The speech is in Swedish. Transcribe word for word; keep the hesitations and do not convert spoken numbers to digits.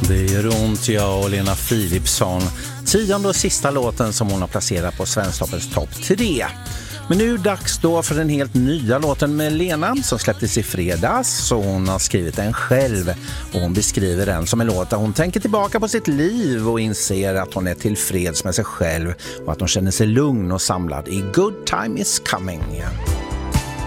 Det gör ont, jag och Lena Philipsson. Tionde och sista låten som hon har placerat på Svensktoppens topp tre. Men nu är det dags då för den helt nya låten med Lena som släpptes i fredags. Så hon har skrivit den själv och hon beskriver den som en låt där hon tänker tillbaka på sitt liv och inser att hon är tillfreds med sig själv och att hon känner sig lugn och samlad i Good Time Is Coming.